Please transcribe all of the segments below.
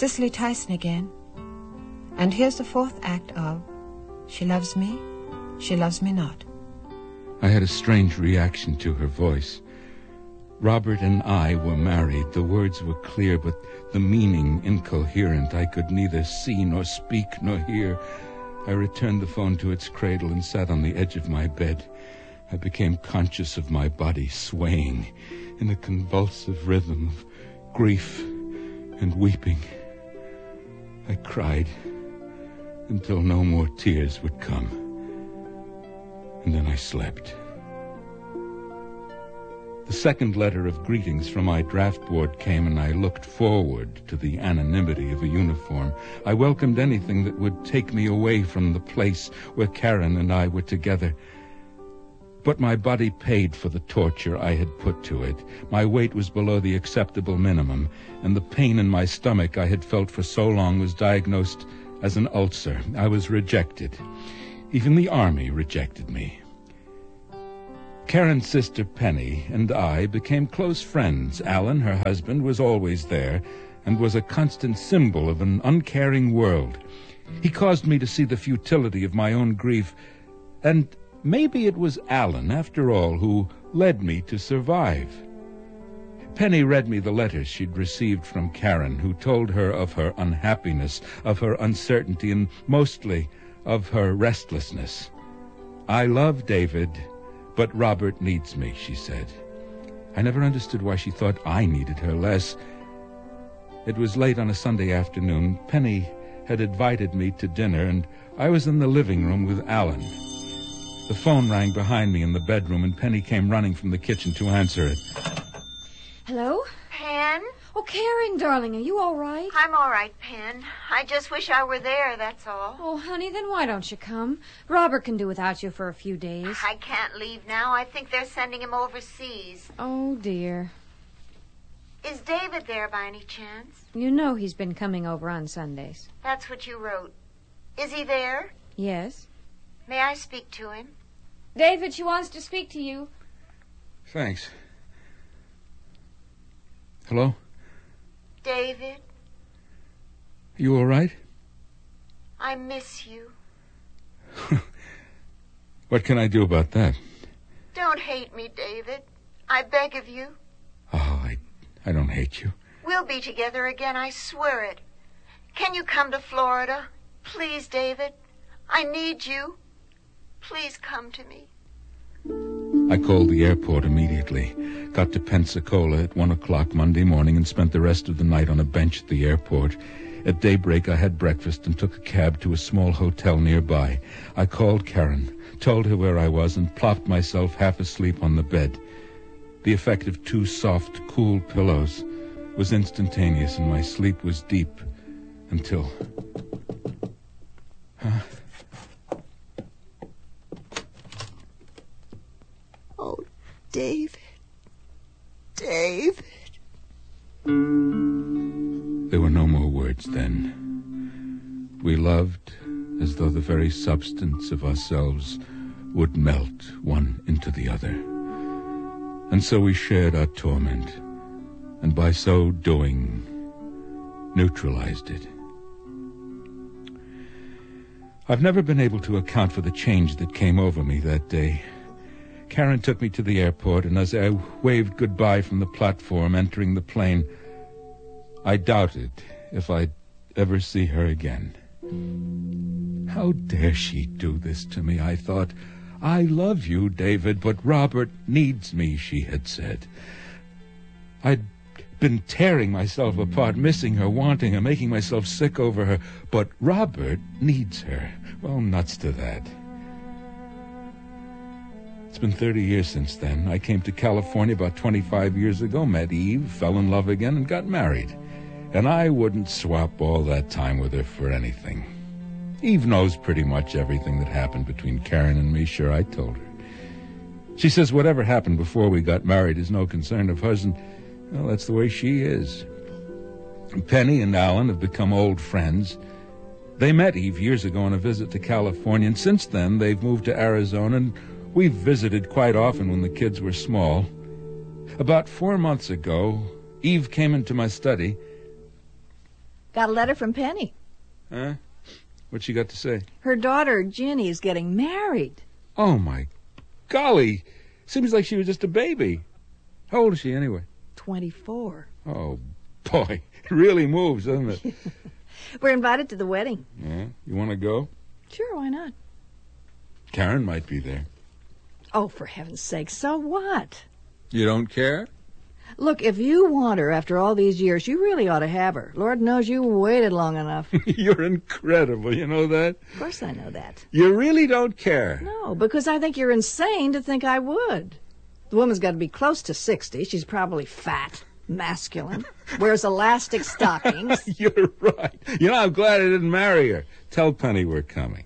Cicely Tyson again. And here's the fourth act of She Loves Me, She Loves Me Not. I had a strange reaction to her voice. Robert and I were married. The words were clear, but the meaning incoherent. I could neither see nor speak nor hear. I returned the phone to its cradle and sat on the edge of my bed. I became conscious of my body swaying in a convulsive rhythm of grief and weeping. I cried until no more tears would come. And then I slept. The second letter of greetings from my draft board came, and I looked forward to the anonymity of a uniform. I welcomed anything that would take me away from the place where Karen and I were together. But my body paid for the torture I had put to it. My weight was below the acceptable minimum, and the pain in my stomach I had felt for so long was diagnosed as an ulcer. I was rejected. Even the Army rejected me. Karen's sister Penny and I became close friends. Alan, her husband, was always there and was a constant symbol of an uncaring world. He caused me to see the futility of my own grief, and maybe it was Alan, after all, who led me to survive. Penny read me the letters she'd received from Karen, who told her of her unhappiness, of her uncertainty, and mostly of her restlessness. I love David, but Robert needs me, she said. I never understood why she thought I needed her less. It was late on a Sunday afternoon. Penny had invited me to dinner, and I was in the living room with Alan. The phone rang behind me in the bedroom, and Penny came running from the kitchen to answer it. Hello? Pen? Oh, Karen, darling, are you all right? I'm all right, Pen. I just wish I were there, that's all. Oh, honey, then why don't you come? Robert can do without you for a few days. I can't leave now. I think they're sending him overseas. Oh, dear. Is David there by any chance? You know he's been coming over on Sundays. That's what you wrote. Is he there? Yes. May I speak to him? David, she wants to speak to you. Thanks. Hello? David? You all right? I miss you. What can I do about that? Don't hate me, David. I beg of you. Oh, I don't hate you. We'll be together again, I swear it. Can you come to Florida? Please, David. I need you. Please come to me. I called the airport immediately, got to Pensacola at 1 o'clock Monday morning, and spent the rest of the night on a bench at the airport. At daybreak, I had breakfast and took a cab to a small hotel nearby. I called Karen, told her where I was, and plopped myself half asleep on the bed. The effect of 2 soft, cool pillows was instantaneous, and my sleep was deep until... Oh, David. David. There were no more words then. We loved as though the very substance of ourselves would melt one into the other. And so we shared our torment, and by so doing, neutralized it. I've never been able to account for the change that came over me that day. Karen took me to the airport, and as I waved goodbye from the platform entering the plane, I doubted if I'd ever see her again. How dare she do this to me, I thought. I love you, David, but Robert needs me, she had said. I'd been tearing myself apart, missing her, wanting her, making myself sick over her, but Robert needs her. Well, nuts to that. It's been 30 years since then. I came to California about 25 years ago, met Eve, fell in love again, and got married. And I wouldn't swap all that time with her for anything. Eve knows pretty much everything that happened between Karen and me. Sure, I told her. She says whatever happened before we got married is no concern of hers, and, well, that's the way she is. Penny and Alan have become old friends. They met Eve years ago on a visit to California, and since then they've moved to Arizona, and we've visited quite often when the kids were small. About 4 months ago, Eve came into my study. Got a letter from Penny. Huh? What she got to say? Her daughter, Ginny, is getting married. Oh, my golly. Seems like she was just a baby. How old is she, anyway? 24. Oh, boy. It really moves, doesn't it? We're invited to the wedding. Yeah? You want to go? Sure, why not? Karen might be there. Oh, for heaven's sake, so what? You don't care? Look, if you want her after all these years, you really ought to have her. Lord knows you waited long enough. You're incredible, you know that? Of course I know that. You really don't care? No, because I think you're insane to think I would. The woman's got to be close to 60. She's probably fat, masculine, wears elastic stockings. You're right. You know, I'm glad I didn't marry her. Tell Penny we're coming.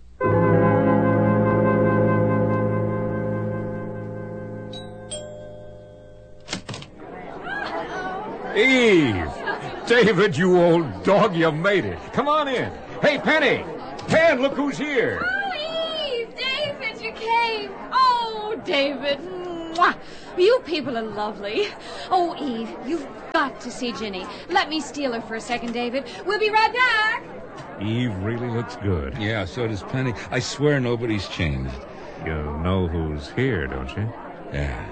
Eve! David, you old dog, you made it. Come on in. Hey, Penny! Pen, look who's here. Oh, Eve! David, you came! Oh, David! Mwah! You people are lovely. Oh, Eve, you've got to see Ginny. Let me steal her for a second, David. We'll be right back. Eve really looks good. Yeah, so does Penny. I swear nobody's changed. You know who's here, don't you? Yeah.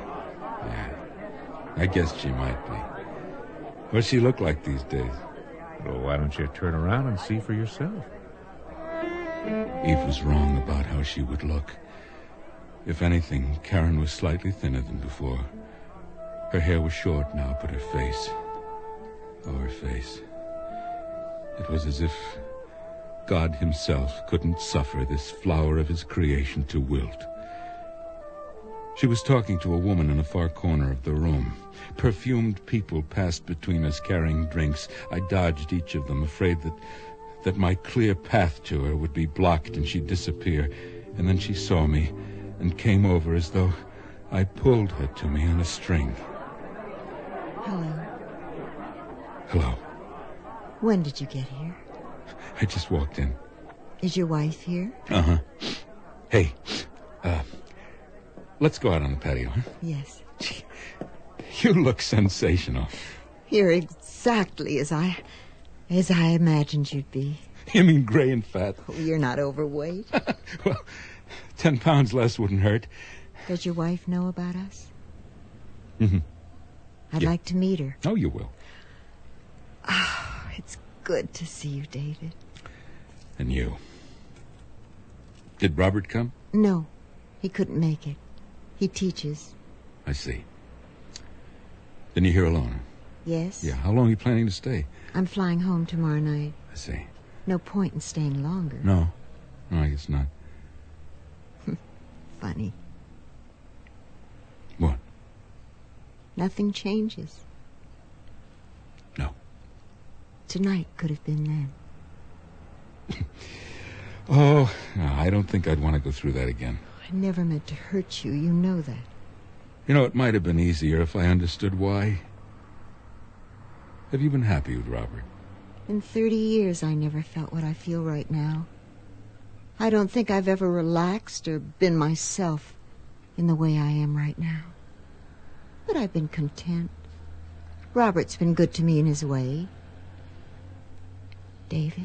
I guess she might be. What's she look like these days? Well, why don't you turn around and see for yourself? Eve was wrong about how she would look. If anything, Karen was slightly thinner than before. Her hair was short now, but her face... Oh, her face. It was as if God himself couldn't suffer this flower of his creation to wilt. She was talking to a woman in a far corner of the room. Perfumed people passed between us carrying drinks. I dodged each of them, afraid that my clear path to her would be blocked and she'd disappear. And then she saw me and came over as though I pulled her to me on a string. Hello. Hello. When did you get here? I just walked in. Is your wife here? Uh-huh. Hey, let's go out on the patio, huh? Yes. You look sensational. You're exactly as I imagined you'd be. You mean gray and fat? Oh, you're not overweight. Well, 10 pounds less wouldn't hurt. Does your wife know about us? Mm-hmm. I'd Yeah. like to meet her. Oh, you will. Oh, it's good to see you, David. And you. Did Robert come? No, he couldn't make it. He teaches. I see. Then you're here alone? Yes? Yeah. How long are you planning to stay? I'm flying home tomorrow night. I see. No point in staying longer. No, I guess not. Funny. What? Nothing changes. No. Tonight could have been then. Oh, no, I don't think I'd want to go through that again. I never meant to hurt you. You know that. You know, it might have been easier if I understood why. Have you been happy with Robert? In 30 years, I never felt what I feel right now. I don't think I've ever relaxed or been myself in the way I am right now. But I've been content. Robert's been good to me in his way. David?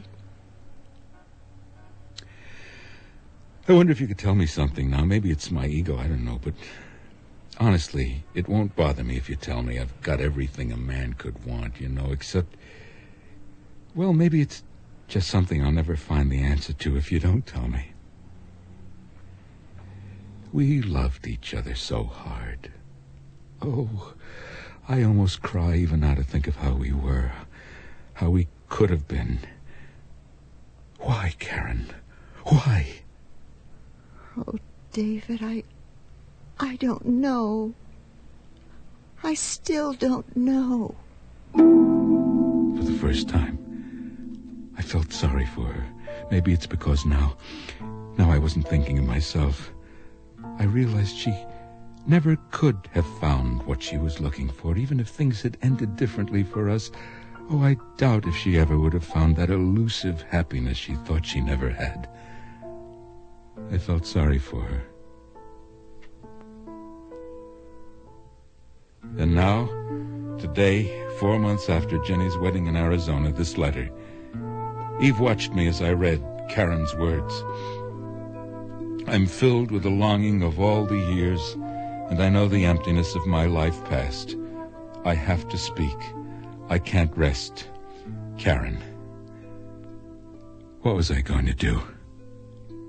I wonder if you could tell me something now. Maybe it's my ego, I don't know, but honestly, it won't bother me if you tell me I've got everything a man could want, you know, except... Well, maybe it's just something I'll never find the answer to if you don't tell me. We loved each other so hard. Oh, I almost cry even now to think of how we were, how we could have been. Why, Karen? Why? Oh, David, I don't know. I still don't know. For the first time, I felt sorry for her. Maybe it's because now I wasn't thinking of myself. I realized she never could have found what she was looking for, even if things had ended differently for us. Oh, I doubt if she ever would have found that elusive happiness she thought she never had. I felt sorry for her. And now, today, 4 months after Jenny's wedding in Arizona, this letter. Eve watched me as I read Karen's words. I'm filled with the longing of all the years, and I know the emptiness of my life past. I have to speak. I can't rest. Karen. What was I going to do?